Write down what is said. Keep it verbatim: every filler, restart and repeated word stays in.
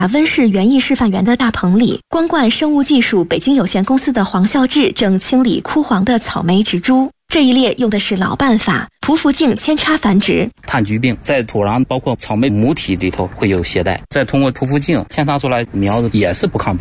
温室园艺示范园的大棚里，光冠生物技术北京有限公司的黄孝志正清理枯黄的草莓植株。这一列用的是老办法，匍匐茎扦插繁殖。 炭疽病在土壤包括草莓母体里头会有携带，再通过匍匐茎扦插出来苗子也是不抗病。